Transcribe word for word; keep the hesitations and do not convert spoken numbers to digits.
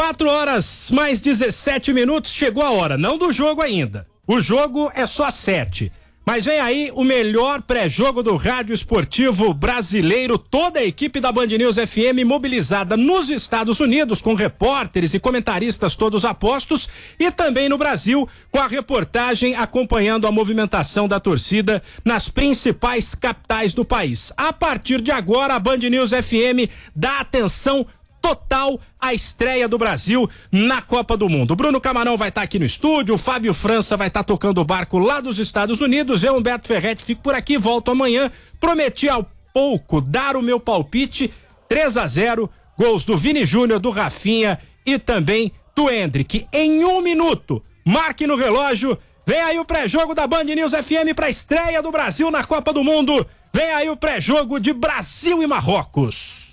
quatro horas mais dezessete minutos, chegou a hora, não do jogo ainda. O jogo é só sete. Mas vem aí o melhor pré-jogo do rádio esportivo brasileiro, toda a equipe da Band News F M mobilizada nos Estados Unidos, com repórteres e comentaristas todos apostos, e também no Brasil, com a reportagem acompanhando a movimentação da torcida nas principais capitais do país. A partir de agora, a Band News F M dá atenção total a estreia do Brasil na Copa do Mundo. Bruno Camarão vai estar tá aqui no estúdio, o Fábio França vai estar tá tocando o barco lá dos Estados Unidos, eu, Humberto Ferretti, fico por aqui, volto amanhã. Prometi há pouco dar o meu palpite, três a zero, gols do Vini Júnior, do Rafinha e também do Endrick. Em um minuto, marque no relógio, vem aí o pré-jogo da Band News F M para a estreia do Brasil na Copa do Mundo. Vem aí o pré-jogo de Brasil e Marrocos.